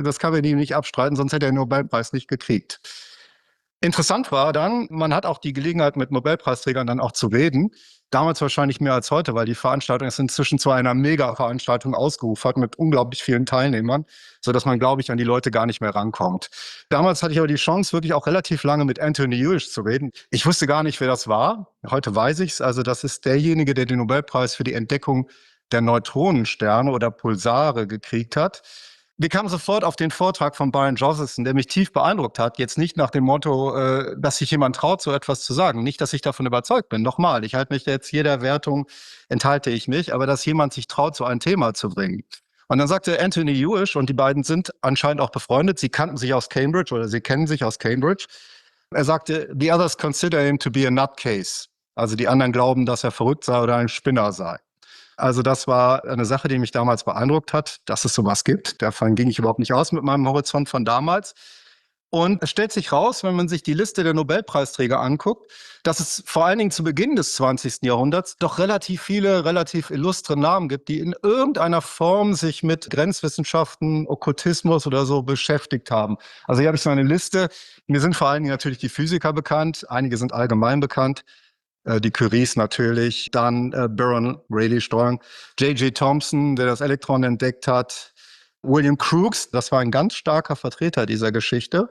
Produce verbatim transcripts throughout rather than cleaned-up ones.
das kann man ihm nicht abstreiten, sonst hätte er den Nobelpreis nicht gekriegt. Interessant war dann, man hat auch die Gelegenheit, mit Nobelpreisträgern dann auch zu reden. Damals wahrscheinlich mehr als heute, weil die Veranstaltung ist inzwischen zu einer Mega-Veranstaltung ausgeufert mit unglaublich vielen Teilnehmern, sodass man, glaube ich, an die Leute gar nicht mehr rankommt. Damals hatte ich aber die Chance, wirklich auch relativ lange mit Anthony Hewish zu reden. Ich wusste gar nicht, wer das war. Heute weiß ich es. Also das ist derjenige, der den Nobelpreis für die Entdeckung der Neutronensterne oder Pulsare gekriegt hat. Wir kamen sofort auf den Vortrag von Brian Josephson, der mich tief beeindruckt hat. Jetzt nicht nach dem Motto, äh, dass sich jemand traut, so etwas zu sagen. Nicht, dass ich davon überzeugt bin. Nochmal, ich halte mich jetzt jeder Wertung, enthalte ich mich. Aber dass jemand sich traut, so ein Thema zu bringen. Und dann sagte Anthony Hewish, und die beiden sind anscheinend auch befreundet. Sie kannten sich aus Cambridge oder sie kennen sich aus Cambridge. Er sagte, the others consider him to be a nutcase. Also die anderen glauben, dass er verrückt sei oder ein Spinner sei. Also das war eine Sache, die mich damals beeindruckt hat, dass es sowas gibt. Davon ging ich überhaupt nicht aus mit meinem Horizont von damals. Und es stellt sich raus, wenn man sich die Liste der Nobelpreisträger anguckt, dass es vor allen Dingen zu Beginn des zwanzigsten Jahrhunderts doch relativ viele, relativ illustre Namen gibt, die in irgendeiner Form sich mit Grenzwissenschaften, Okkultismus oder so beschäftigt haben. Also hier habe ich so eine Liste. Mir sind vor allen Dingen natürlich die Physiker bekannt. Einige sind allgemein bekannt. Die Curies natürlich, dann äh, Baron Rayleigh Strong, J J Thomson, der das Elektron entdeckt hat, William Crookes, das war ein ganz starker Vertreter dieser Geschichte.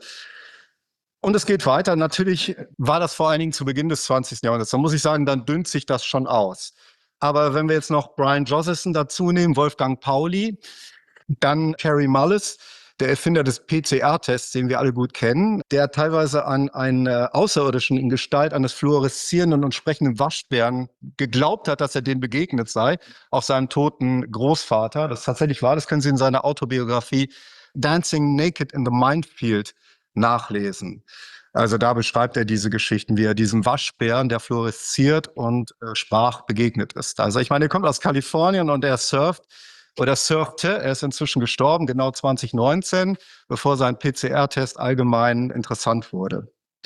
Und es geht weiter. Natürlich war das vor allen Dingen zu Beginn des zwanzigsten Jahrhunderts. Da muss ich sagen, dann dünnt sich das schon aus. Aber wenn wir jetzt noch Brian Josephson dazu nehmen, Wolfgang Pauli, dann Kary Mullis, der Erfinder des P C R-Tests, den wir alle gut kennen, der teilweise an einen äh, Außerirdischen in Gestalt eines fluoreszierenden und sprechenden Waschbären geglaubt hat, dass er dem begegnet sei, auch seinem toten Großvater. Das tatsächlich war, das können Sie in seiner Autobiografie Dancing Naked in the Minefield nachlesen. Also da beschreibt er diese Geschichten, wie er diesem Waschbären, der fluoresziert und äh, sprach, begegnet ist. Also ich meine, er kommt aus Kalifornien und er surft, oder surfte, er ist inzwischen gestorben, genau zwanzig neunzehn, bevor sein P C R-Test allgemein interessant wurde.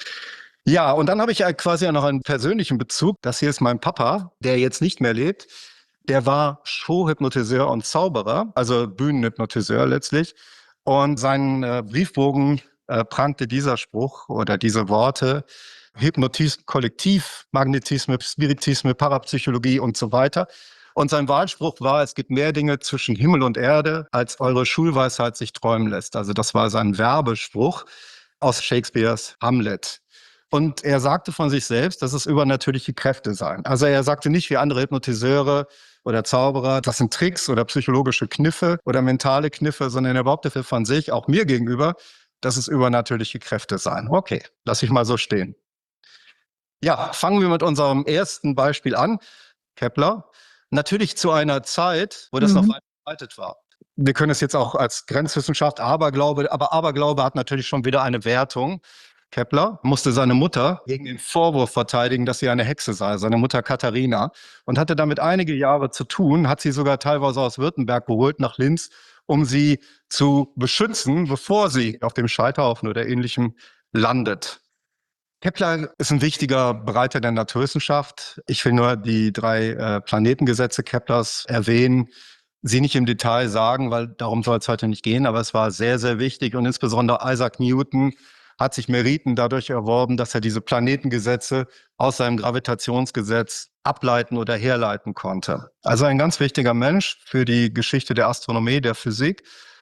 Ja, und dann habe ich ja quasi auch noch einen persönlichen Bezug. Das hier ist mein Papa, der jetzt nicht mehr lebt. Der war Showhypnotiseur und Zauberer, also Bühnenhypnotiseur letztlich. Und seinen äh, Briefbogen äh, prangte dieser Spruch oder diese Worte: Hypnotisme, Kollektiv, Magnetisme, Spiritisme, Parapsychologie und so weiter. Und sein Wahlspruch war, es gibt mehr Dinge zwischen Himmel und Erde, als eure Schulweisheit sich träumen lässt. Also das war sein Werbespruch aus Shakespeares Hamlet. Und er sagte von sich selbst, dass es übernatürliche Kräfte seien. Also er sagte nicht wie andere Hypnotiseure oder Zauberer, das sind Tricks oder psychologische Kniffe oder mentale Kniffe, sondern er behauptete von sich, auch mir gegenüber, dass es übernatürliche Kräfte seien. Okay, lass ich mal so stehen. Ja, fangen wir mit unserem ersten Beispiel an. Kepler. Natürlich zu einer Zeit, wo das mhm. noch weit verbreitet war. Wir können es jetzt auch als Grenzwissenschaft, Aberglaube, aber Aberglaube hat natürlich schon wieder eine Wertung. Kepler musste seine Mutter gegen den Vorwurf verteidigen, dass sie eine Hexe sei, seine Mutter Katharina, und hatte damit einige Jahre zu tun, hat sie sogar teilweise aus Württemberg geholt nach Linz, um sie zu beschützen, bevor sie auf dem Scheiterhaufen oder Ähnlichem landet. Kepler ist ein wichtiger Bereiter der Naturwissenschaft. Ich will nur die drei äh, Planetengesetze Keplers erwähnen, sie nicht im Detail sagen, weil darum soll es heute nicht gehen, aber es war sehr, sehr wichtig, und insbesondere Isaac Newton hat sich Meriten dadurch erworben, dass er diese Planetengesetze aus seinem Gravitationsgesetz ableiten oder herleiten konnte. Also ein ganz wichtiger Mensch für die Geschichte der Astronomie, der Physik.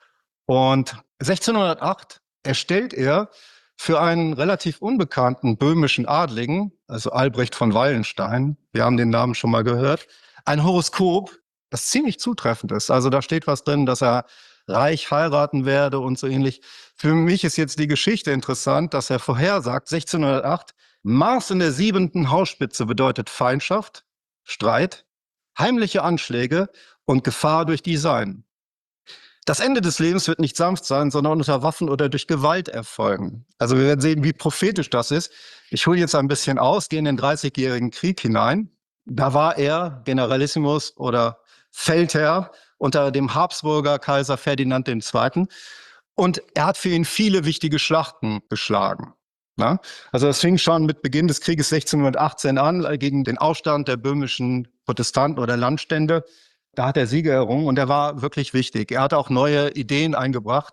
Und sechzehnhundertacht erstellt er für einen relativ unbekannten böhmischen Adligen, also Albrecht von Wallenstein, wir haben den Namen schon mal gehört, ein Horoskop, das ziemlich zutreffend ist. Also da steht was drin, dass er reich heiraten werde und so ähnlich. Für mich ist jetzt die Geschichte interessant, dass er vorhersagt, sechzehnhundertacht, Mars in der siebenten Hausspitze bedeutet Feindschaft, Streit, heimliche Anschläge und Gefahr durch die Seinen. Das Ende des Lebens wird nicht sanft sein, sondern unter Waffen oder durch Gewalt erfolgen. Also wir werden sehen, wie prophetisch das ist. Ich hole jetzt ein bisschen aus, gehe in den dreißigjährigen Krieg hinein. Da war er Generalissimus oder Feldherr unter dem Habsburger Kaiser Ferdinand der Zweite. Und er hat für ihn viele wichtige Schlachten geschlagen. Na? Also das fing schon mit Beginn des Krieges sechzehnhundertachtzehn an, gegen den Aufstand der böhmischen Protestanten oder Landstände. Da hat er Siege errungen und er war wirklich wichtig. Er hat auch neue Ideen eingebracht.